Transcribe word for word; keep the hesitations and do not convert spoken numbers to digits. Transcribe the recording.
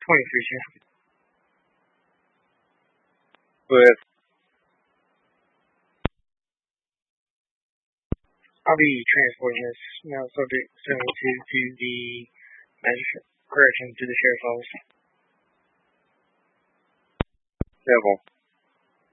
twenty-three, sir. With I'll be transporting this now subject seventy-two to the magistrate, correction, to the sheriff's office. Devil.